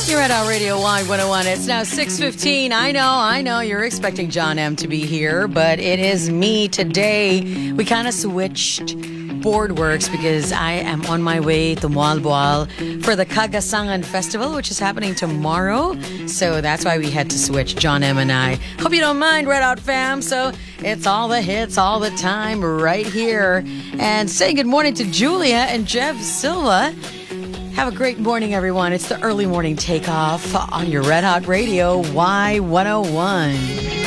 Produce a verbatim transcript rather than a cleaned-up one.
You're at our Radio Y one oh one. It's now six fifteen. I know, I know you're expecting John M to be here, but it is me today. We kind of switched board works because I am on my way to Moalboal for the Kagasangan Festival, which is happening tomorrow. So that's why we had to switch, John M and I. Hope you don't mind, Red Out fam. So it's all the hits all the time right here. And saying good morning to Julia and Jeff Silva. Have a great morning, everyone. It's the early morning takeoff on your Red Hot Radio Y one oh one.